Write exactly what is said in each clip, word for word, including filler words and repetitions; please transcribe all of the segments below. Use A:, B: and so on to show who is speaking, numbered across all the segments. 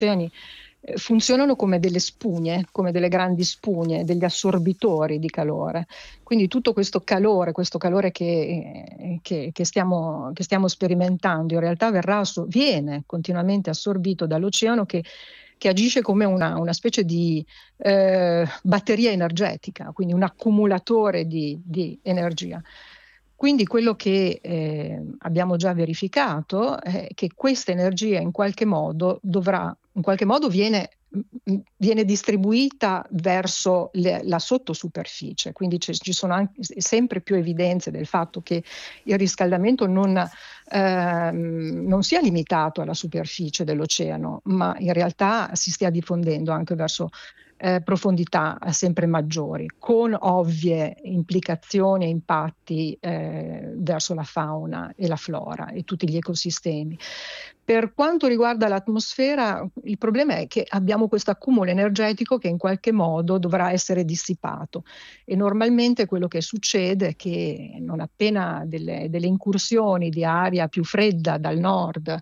A: oceani, eh, funzionano come delle spugne, come delle grandi spugne, degli assorbitori di calore. Quindi tutto questo calore, questo calore che, eh, che, che stiamo, che stiamo sperimentando, in realtà verrà asso- viene continuamente assorbito dall'oceano che, che agisce come una, una specie di eh, batteria energetica, quindi un accumulatore di, di energia. Quindi quello che eh, abbiamo già verificato è che questa energia in qualche modo dovrà, in qualche modo viene, viene distribuita verso le, la sottosuperficie, quindi ci, ci sono anche, sempre più evidenze del fatto che il riscaldamento non, ehm, non sia limitato alla superficie dell'oceano, ma in realtà si stia diffondendo anche verso eh, profondità sempre maggiori, con ovvie implicazioni e impatti eh, verso la fauna e la flora e tutti gli ecosistemi. Per quanto riguarda l'atmosfera, il problema è che abbiamo questo accumulo energetico che in qualche modo dovrà essere dissipato e normalmente quello che succede è che non appena delle, delle incursioni di aria più fredda dal nord,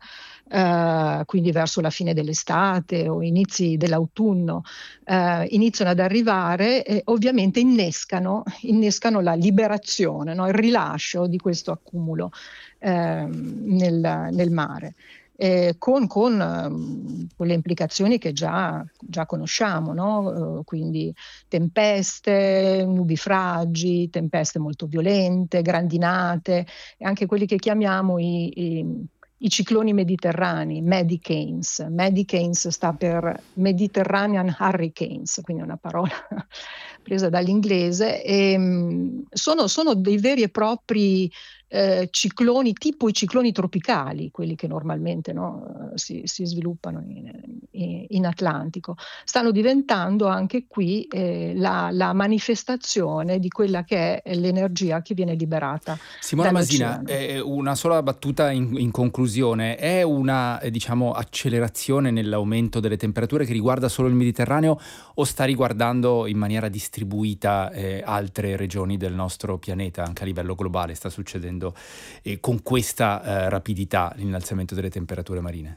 A: eh, quindi verso la fine dell'estate o inizi dell'autunno, eh, iniziano ad arrivare e ovviamente innescano, innescano la liberazione, no? Il rilascio di questo accumulo eh, nel, nel mare. Eh, con, con, um, con le implicazioni che già, già conosciamo, no? Uh, quindi tempeste, nubifragi, tempeste molto violente, grandinate, e anche quelli che chiamiamo i, i, i cicloni mediterranei, Medicanes. Medicanes sta per Mediterranean Hurricanes, quindi è una parola presa dall'inglese, e, um, sono, sono dei veri e propri Eh, cicloni tipo i cicloni tropicali, quelli che normalmente no, si, si sviluppano in, in, in Atlantico. Stanno diventando anche qui eh, la, la manifestazione di quella che è l'energia che viene liberata
B: Simona Masina,
A: dall'oceano.
B: eh, una sola battuta in, in conclusione. È una eh, diciamo accelerazione nell'aumento delle temperature che riguarda solo il Mediterraneo o sta riguardando in maniera distribuita eh, altre regioni del nostro pianeta, anche a livello globale sta succedendo eh, con questa eh, rapidità l'innalzamento delle temperature marine?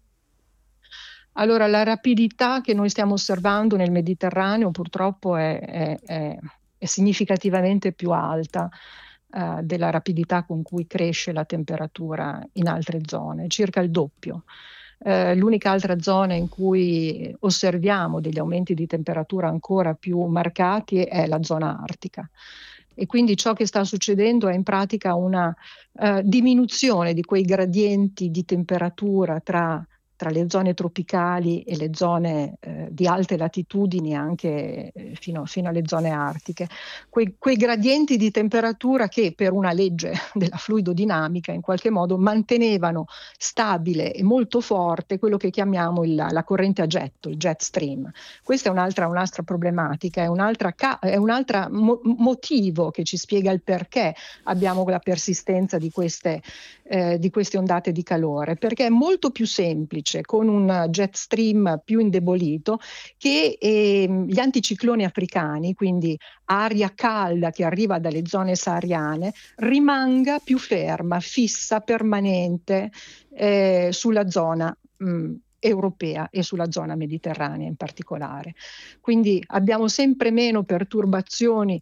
A: Allora, la rapidità che noi stiamo osservando nel Mediterraneo purtroppo è, è, è, è significativamente più alta eh, della rapidità con cui cresce la temperatura in altre zone, circa il doppio. Eh, l'unica altra zona in cui osserviamo degli aumenti di temperatura ancora più marcati è la zona artica. E quindi ciò che sta succedendo è in pratica una eh, diminuzione di quei gradienti di temperatura tra tra le zone tropicali e le zone eh, di alte latitudini, anche eh, fino, fino alle zone artiche. Quei, quei gradienti di temperatura che per una legge della fluidodinamica in qualche modo mantenevano stabile e molto forte quello che chiamiamo il, la corrente a getto, il jet stream. Questa è un'altra, un'altra problematica, è un'altra, è un'altra mo- motivo che ci spiega il perché abbiamo la persistenza di queste, eh, di queste ondate di calore, perché è molto più semplice con un jet stream più indebolito che eh, gli anticicloni africani, quindi aria calda che arriva dalle zone sahariane, rimanga più ferma, fissa, permanente eh, sulla zona mh, europea e sulla zona mediterranea in particolare. Quindi abbiamo sempre meno perturbazioni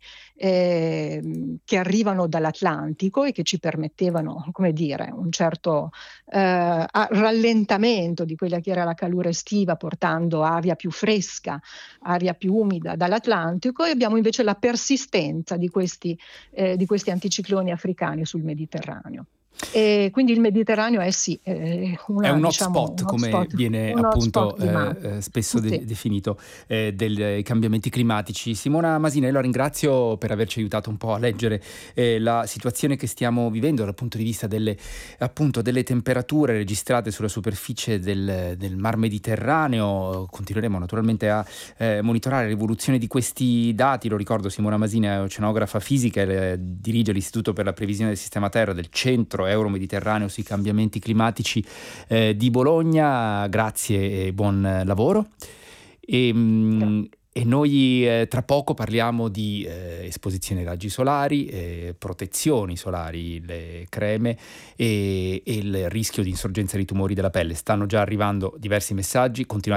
A: eh, che arrivano dall'Atlantico e che ci permettevano, come dire, un certo eh, rallentamento di quella che era la calura estiva, portando aria più fresca, aria più umida dall'Atlantico, e abbiamo invece la persistenza di questi, eh, di questi anticicloni africani sul Mediterraneo. E quindi il Mediterraneo è sì, eh,
B: È
A: una,
B: un
A: diciamo,
B: hotspot,
A: un
B: come
A: hotspot,
B: viene
A: un hotspot
B: appunto eh,
A: climatico.
B: eh, spesso de-
A: Sì.
B: definito, eh, dei cambiamenti climatici. Simona Masina, io la ringrazio per averci aiutato un po' a leggere eh, la situazione che stiamo vivendo dal punto di vista delle, appunto, delle temperature registrate sulla superficie del, del Mar Mediterraneo. Continueremo naturalmente a eh, monitorare l'evoluzione di questi dati. Lo ricordo, Simona Masina è oceanografa fisica e eh, dirige l'Istituto per la previsione del sistema Terra del Centro Euro-Mediterraneo sui cambiamenti climatici Eh, di Bologna. Grazie e buon lavoro. E,
A: Grazie.
B: mh, e noi eh, tra poco parliamo di eh, esposizione ai raggi solari, eh, protezioni solari, le creme e, e il rischio di insorgenza di tumori della pelle. Stanno già arrivando diversi messaggi, continuate